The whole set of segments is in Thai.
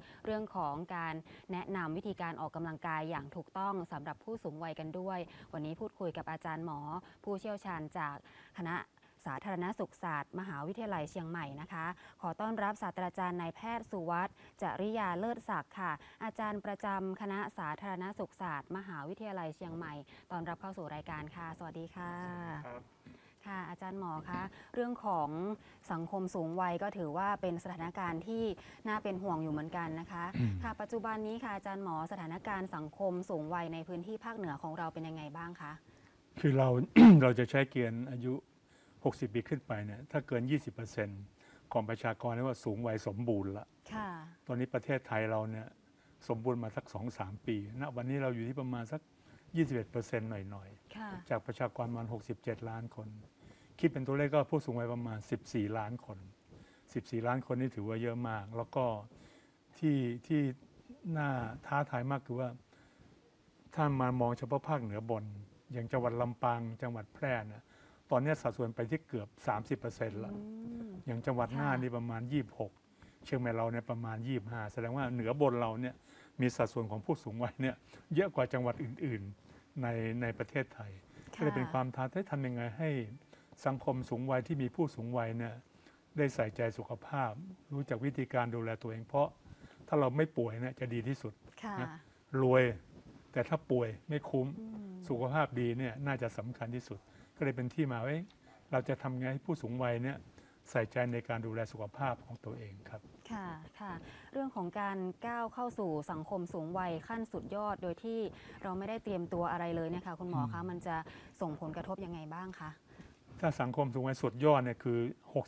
เรื่องของการแนะนำวิธีการออกกำลังกายอย่างถูกต้องสำหรับผู้สูงวัยกันด้วยวันนี้พูดคุยกับอาจารย์หมอผู้เชี่ยวชาญจากคณะสาธารณสุขศาสตร์มหาวิทยาลัยเชียงใหม่นะคะขอต้อนรับศาสตราจารย์นายแพทย์สุวัฒน์จริยาเลิศศักดิ์ค่ะอาจารย์ประจำคณะสาธารณสุขศาสตร์มหาวิทยาลัยเชียงใหม่ต้อนรับเข้าสู่รายการค่ะสวัสดีค่ะค่ะอาจารย์หมอคะเรื่องของสังคมสูงวัยก็ถือว่าเป็นสถานการณ์ที่น่าเป็นห่วงอยู่เหมือนกันนะคะค่ะปัจจุบันนี้ค่ะอาจารย์หมอสถานการณ์สังคมสูงวัยในพื้นที่ภาคเหนือของเราเป็นยังไงบ้างคะคือเรา เราจะใช้เกณฑ์อายุ60 ปีขึ้นไปเนี่ยถ้าเกิน 20%ของประชากรเรียกว่าสูงวัยสมบูรณ์ละตอนนี้ประเทศไทยเราเนี่ยสมบูรณ์มาสัก 2-3 ปีณวันนี้เราอยู่ที่ประมาณสัก 21%หน่อยๆจากประชากรประมาณ67 ล้านคนคิดเป็นตัวเลขก็ผู้สูงวัยประมาณ14 ล้านคน14 ล้านคนนี่ถือว่าเยอะมากแล้วก็ที่น่าท้าทายมากคือว่าถ้ามามองเฉพาะภาคเหนือบนอย่างจังหวัดลำปางจังหวัดแพร่นะตอนนี้สัดส่วนไปที่เกือบ 30% แล้วอย่างจังหวัดน่านนี่ประมาณ26เชียงใหม่เราเนี่ยประมาณ25แสดงว่าเหนือบนเราเนี่ยมีสัดส่วนของผู้สูงวัยเนี่ยเยอะกว่าจังหวัดอื่นๆในประเทศไทยก็เลยเป็นความท้าทายทำยังไงให้สังคมสูงวัยที่มีผู้สูงวัยเนี่ยได้ใส่ใจสุขภาพรู้จักวิธีการดูแลตัวเองเพราะถ้าเราไม่ป่วยเนี่ยจะดีที่สุดนะรวยแต่ถ้าป่วยไม่คุ้มสุขภาพดีเนี่ยน่าจะสำคัญที่สุดก็เลยเป็นที่มาว่าเราจะทำไงให้ผู้สูงวัยเนี่ยใส่ใจในการดูแลสุขภาพของตัวเองครับค่ะเรื่องของการก้าวเข้าสู่สังคมสูงวัยขั้นสุดยอดโดยที่เราไม่ได้เตรียมตัวอะไรเลยเนี่ยค่ะคุณหมอคะมันจะส่งผลกระทบยังไงบ้างคะถ้าสังคมสูงวัยสุดยอดเนี่ยคือ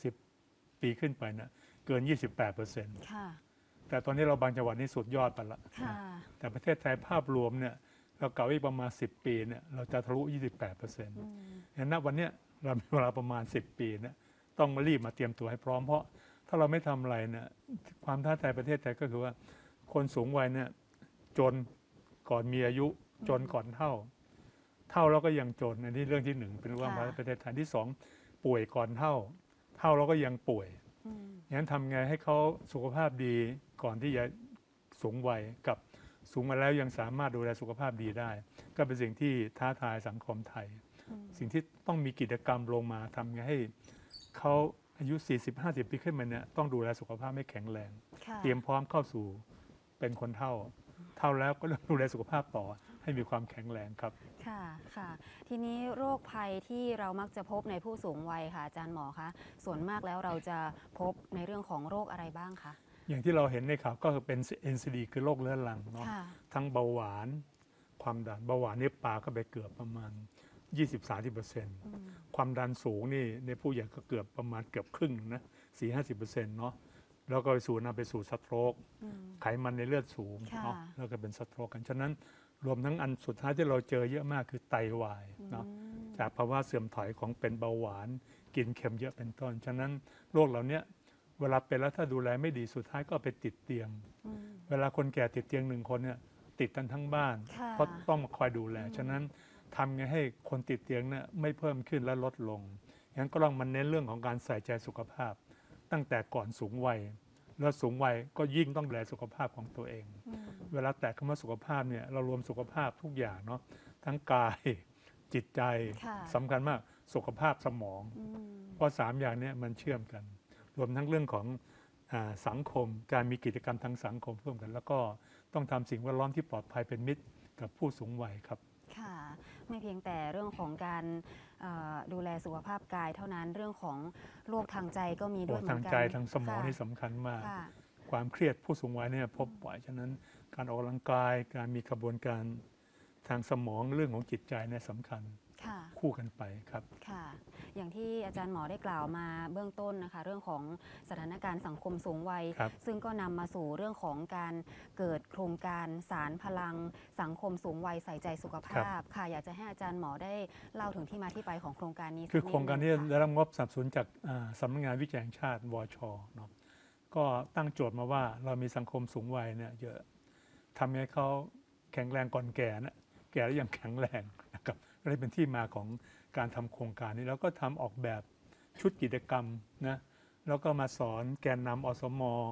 60 ปีขึ้นไปเนี่ยเกิน 28%แต่ตอนนี้เราบางจังหวัดนี่สุดยอดไปละแต่ประเทศไทยภาพรวมเนี่ยเราเก่าอีกประมาณ10 ปีเนี่ยเราจะทะลุ 28%เห็นณวันนี้เรามีเวลาประมาณ10 ปีเนี่ยต้องรีบมาเตรียมตัวให้พร้อมเพราะถ้าเราไม่ทำอะไรเนี่ยความท้าทายประเทศไทยก็คือว่าคนสูงวัยเนี่ยจนก่อนมีอายุจนก่อนเฒ่าแล้วก็ยังจนอันนี้เรื่องที่1เป็นเรื่องของประเทศไทยที่2ป่วยก่อนเฒ่าแล้วก็ยังป่วยอย่างนั้นทำไงให้เขาสุขภาพดีก่อนที่จะสูงวัยกับสูงมาแล้วยังสามารถดูแลสุขภาพดีได้ก็เป็นสิ่งที่ท้าทายสังคมไทยสิ่งที่ต้องมีกิจกรรมลงมาทำไงให้เขาอายุ 40-50 ปีขึ้นมาเนี่ยต้องดูแลสุขภาพให้แข็งแรงเตรียมพร้อมเข้าสู่เป็นคนเฒ่าแล้วก็ดูแลสุขภาพต่อให้มีความแข็งแรงครับค่ะทีนี้โรคภัยที่เรามักจะพบในผู้สูงวัยค่ะอาจารย์หมอคะส่วนมากแล้วเราจะพบในเรื่องของโรคอะไรบ้างคะอย่างที่เราเห็นในข่าวก็เป็น NCD คือโรคเรื้อรังเนาะทั้งเบาหวานความดันเบาหวานนี่ปาก็ไปเกือบประมาณ 20-30% ความดันสูงนี่ในผู้ใหญ่ก็เกือบประมาณเกือบครึ่งนะ 40-50% เนาะแล้วก็นำไปสู่สโตรกไขมันในเลือดสูงเนาะแล้วก็เป็นสโตรกกันฉะนั้นรวมทั้งอันสุดท้ายที่เราเจอเยอะมากคือไตวายเนาะจากภาวะเสื่อมถอยของเป็นเบาหวานกินเค็มเยอะเป็นต้นฉะนั้นโรคเหล่านี้เวลาเป็นแล้วถ้าดูแลไม่ดีสุดท้ายก็ไปติดเตียงเวลาคนแก่ติดเตียง1 คนเนี่ยติดกันทั้งบ้านเพราะต้องมาคอยดูแลฉะนั้นทำไงให้คนติดเตียงเนี่ยไม่เพิ่มขึ้นและลดลงงั้นก็ลองมาเน้นเรื่องของการใส่ใจสุขภาพตั้งแต่ก่อนสูงวัยแล้วสูงวัยก็ยิ่งต้องดูแลสุขภาพของตัวเองเวลาแตะคำว่าสุขภาพเนี่ยเรารวมสุขภาพทุกอย่างเนาะทั้งกายจิตใจสำคัญมากสุขภาพสมองเพราะ3 อย่างนี้มันเชื่อมกันรวมทั้งเรื่องของสังคมการมีกิจกรรมทางสังคมเพิ่มกันแล้วก็ต้องทำสิ่งแวดล้อมที่ปลอดภัยเป็นมิตรกับผู้สูงวัยครับค่ะไม่เพียงแต่เรื่องของการดูแลสุขภาพกายเท่านั้นเรื่องของโรคทางใจก็มีด้วยเหมือนกันทางใจทางสมองนี่สำคัญมากความเครียดผู้สูงวัยเนี่ยพบบ่อยฉะนั้นการออกกำลังกายการมีกระบวนการทางสมองเรื่องของจิตใจเนี่ยสำคัญคู่กันไปครับค่ะอย่างที่อาจารย์หมอได้กล่าวมาเบื้องต้นนะคะเรื่องของสถานการณ์สังคมสูงวัยซึ่งก็นำมาสู่เรื่องของการเกิดโครงการสารพลังสังคมสูงวัยใส่ใจสุขภาพค่ะอยากจะให้อาจารย์หมอได้เล่าถึงที่มาที่ไปของโครงการนี้คือโครงการนี้ได้รับงบสนับสนุนจากสำนักงานวิจัยแห่งชาติวช.เนาะก็ตั้งโจทย์มาว่าเรามีสังคมสูงวัยเนี่ยเยอะทำให้เขาแข็งแรงก่อนแก่นะแก่แล้วยังแข็งแรงนะครับก็เลยเป็นที่มาของการทำโครงการนี้แล้วก็ทำออกแบบชุดกิจกรรมนะแล้วก็มาสอนแกนนำอสม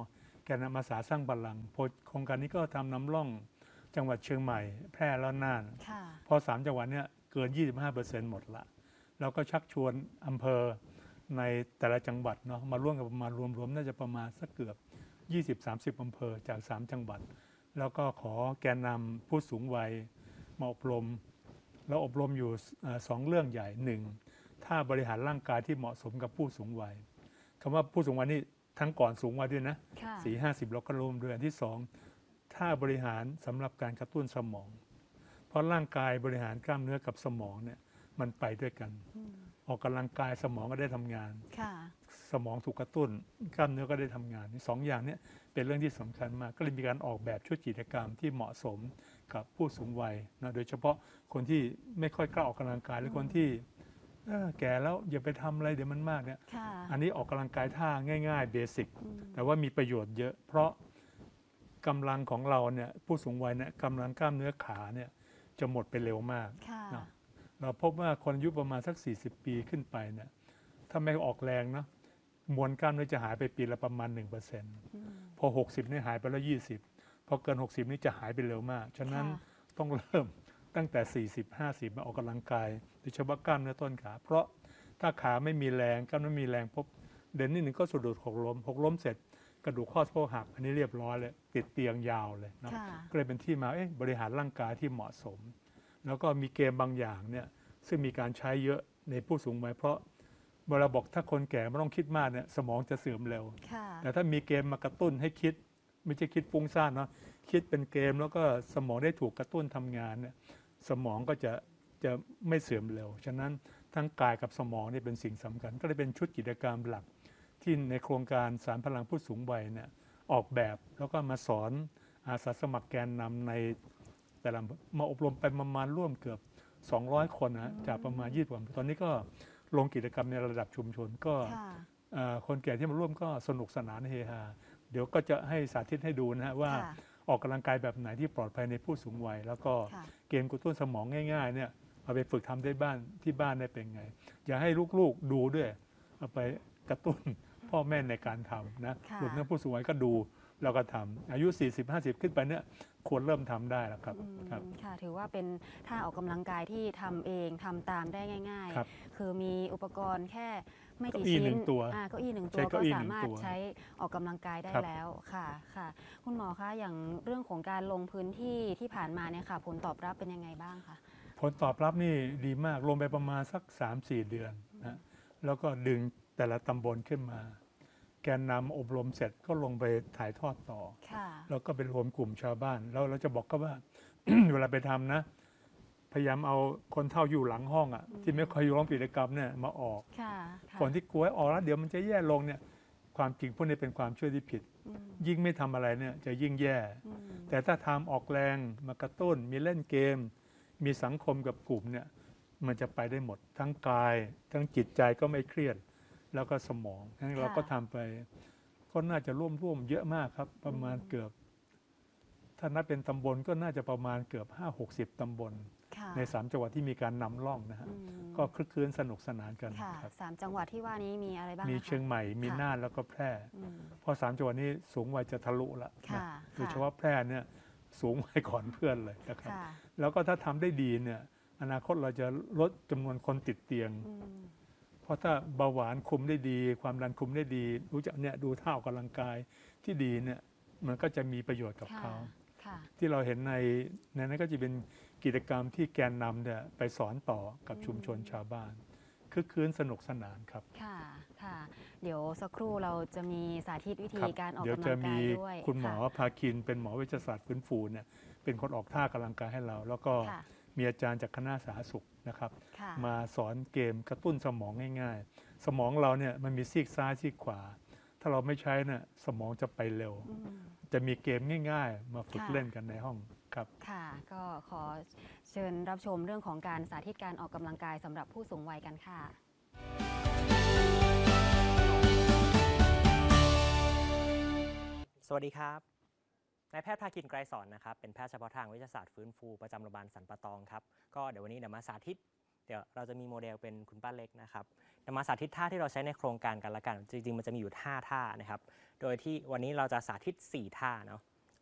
แกนนำอาสาสร้างบัลลังก์โครงการนี้ก็ทำนำร่องจังหวัดเชียงใหม่แพร่และน่านพอ3จังหวัดเนี้ยเกิน 25%หมดละเราก็ชักชวนอำเภอในแต่ละจังหวัดเนาะมาร่วมกับประมาณรวมๆน่าจะประมาณสักเกือบ 20-30 อำเภอจาก3จังหวัดแล้วก็ขอแกนนำผู้สูงวัยมาอบรมเราอบรมอยู่2 เรื่องใหญ่1ท่าบริหารร่างกายที่เหมาะสมกับผู้สูงวัยคำว่าผู้สูงวัยนี่ทั้งก่อนสูงวัยด้วยนะ40-50เราก็รวมด้วยอันที่2ท่าบริหารสำหรับการกระตุ้นสมองเพราะร่างกายบริหารกล้ามเนื้อกับสมองเนี่ยมันไปด้วยกันออกกำลังกายสมองก็ได้ทำงานสมองถูกกระตุ้นกล้ามเนื้อก็ได้ทำงาน2 อย่างนี้เป็นเรื่องที่สำคัญมากก็เลยมีการออกแบบชุดกิจกรรมที่เหมาะสมกับผู้สูงวัยนะโดยเฉพาะคนที่ไม่ค่อยกล้าออกกำลังกายหรือคนที่แก่แล้วอย่าไปทำอะไรเดี๋ยวมันมากเนี่ยอันนี้ออกกำลังกายท่าง่ายๆเบสิกแต่ว่ามีประโยชน์เยอะเพราะกำลังของเราเนี่ยผู้สูงวัยเนี่ยกำลังกล้ามเนื้อขาเนี่ยจะหมดไปเร็วมากนะเราพบว่าคนอายุประมาณสัก40 ปีขึ้นไปเนี่ยถ้าไม่ออกแรงนะมวลกล้ามเนื้อจะหายไปปีละประมาณ 1%พอ60นี่หายไปแล้ว20พอเกิน60นี่จะหายไปเร็วมากฉะนั้นต้องเริ่มตั้งแต่40-50มาออกกำลังกายโดยเฉพาะกล้ามเนื้อต้นขาเพราะถ้าขาไม่มีแรงกล้ามเนื้อไม่มีแรงพบเด่นนิดหนึ่งก็สะดุดหกล้มเสร็จกระดูกข้อสะโพกหักอันนี้เรียบร้อยเลยติดเตียงยาวเลยนะก็เลยเป็นที่มาบริหารร่างกายที่เหมาะสมแล้วก็มีเกมบางอย่างเนี่ยซึ่งมีการใช้เยอะในผู้สูงวัยเพราะเวลาบอกถ้าคนแก่ไม่ต้องคิดมากเนี่ยสมองจะเสื่อมเร็วแต่ถ้ามีเกมมากระตุ้นให้คิดไม่ใช่คิดฟุ้งซ่านเนาะคิดเป็นเกมแล้วก็สมองได้ถูกกระตุ้นทำงานเนี่ยสมองก็จะไม่เสื่อมเร็วฉะนั้นทั้งกายกับสมองนี่เป็นสิ่งสำคัญก็เลยเป็นชุดกิจกรรมหลักที่ในโครงการสารพลังผู้สูงวัยเนี่ยออกแบบแล้วก็มาสอนอาสาสมัครแกนนำในแต่ละมาอบรมไปประมาณร่วมเกือบ200 คนนะจากประมาณ20 กว่าตอนนี้ก็ลงกิจกรรมในระดับชุมชนก็คนแก่ที่มาร่วมก็สนุกสนานเฮฮาเดี๋ยวก็จะให้สาธิตให้ดูนะฮะว่าออกกำลังกายแบบไหนที่ปลอดภัยในผู้สูงวัยแล้วก็เกมกระตุ้นสมองง่ายๆเนี่ยเอาไปฝึกทำได้ที่บ้านได้เป็นไงอย่าให้ลูกๆดูด้วยเอาไปกระตุ้นพ่อแม่ในการทำนะรวมทั้งผู้สูงวัยก็ดูแล้วก็ทำอายุ40-50ขึ้นไปเนี่ยควรเริ่มทำได้แล้วครับค่ะถือว่าเป็นท่าออกกำลังกายที่ทำเองทำตามได้ง่ายๆคือมีอุปกรณ์แค่ไม่กี่ชิ้นเก้าอี้1 ตัวก็สามารถใช้ออกกำลังกายได้แล้วค่ะคุณหมอคะอย่างเรื่องของการลงพื้นที่ที่ผ่านมาเนี่ยค่ะผลตอบรับเป็นยังไงบ้างคะผลตอบรับนี่ดีมากลงไปประมาณสัก 3-4 เดือนนะแล้วก็ดึงแต่ละตำบลขึ้นมาแกนนำอบรมเสร็จก็ลงไปถ่ายทอดต่อแล้วก็ไปรวมกลุ่มชาวบ้านแล้วเราจะบอกก็ว่า เวลาไปทำนะพยายามเอาคนเฒ่าอยู่หลังห้องอ่ะที่ไม่ค่อยร้องกิจกรรมเนี่ยมาออกคนที่กลัวออกแล้วเดี๋ยวมันจะแย่ลงเนี่ยความจริงพวกนี้เป็นความเชื่อที่ผิดยิ่งไม่ทำอะไรเนี่ยจะยิ่งแย่แต่ถ้าทำออกแรงมากระตุ้นมีเล่นเกมมีสังคมกับกลุ่มเนี่ยมันจะไปได้หมดทั้งกายทั้งจิตใจก็ไม่เครียดแล้วก็สมองงั้นเราก็ทำไปก็น่าจะร่วมเยอะมากครับประมาณเกือบถ้านับเป็นตำบลก็น่าจะประมาณเกือบ50-60 ตำบลใน3จังหวัดที่มีการนำร่องนะฮะก็คลึกคลื้นสนุกสนานกันครับ3จังหวัดที่ว่านี้มีอะไรบ้างมีเชียงใหม่มีน่านแล้วก็แพร่เพราะ3จังหวัดนี้สูงวัยจะทะลุละโดยเฉพาะแพร่เนี่ยสูงวัยก่อนเพื่อนเลยนะครับแล้วก็ถ้าทำได้ดีเนี่ยอนาคตเราจะลดจำนวนคนติดเตียงเพราะถ้าเบาหวานคุมได้ดีความดันคุมได้ดีรู้จักเนี่ยดูท่าออกกำลังกายที่ดีเนี่ยมันก็จะมีประโยชน์กับเขาที่เราเห็นในนั้นก็จะเป็นกิจกรรมที่แกนนำเนี่ยไปสอนต่อกับชุมชนชาวบ้านคือคืนสนุกสนานครับค่ะเดี๋ยวสักครู่เราจะมีสาธิตวิธีการออกกำลังกายด้วยเดี๋ยวจะมีคุณหมอภาคินเป็นหมอเวชศาสตร์ฟื้นฟูเนี่ยเป็นคนออกท่ากำลังกายให้เราแล้วก็มีอาจารย์จากคณะสาธารณสุขนะครับมาสอนเกมกระตุ้นสมองง่ายๆสมองเราเนี่ยมันมีซีกซ้ายซีกขวาถ้าเราไม่ใช้เนี่ยสมองจะไปเร็วจะมีเกมง่ายๆมาฝึกเล่นกันในห้องครับค่ะก็ขอเชิญรับชมเรื่องของการสาธิตการออกกำลังกายสำหรับผู้สูงวัยกันค่ะสวัสดีครับนายแพทย์ภาคินไกรสอนนะครับเป็นแพทย์เฉพาะทางวิทยาศาสตร์ฟื้นฟูประจำโรงพยาบาลสันปะตองครับก็เดี๋ยววันนี้มาสาธิตเดี๋ยวเราจะมีโมเดลเป็นคุณป้าเล็กนะครับนำมาสาธิตท่าที่เราใช้ในโครงการกันละกันจริงๆมันจะมีอยู่5ท่านะครับโดยที่วันนี้เราจะสาธิต4ท่าเนาะ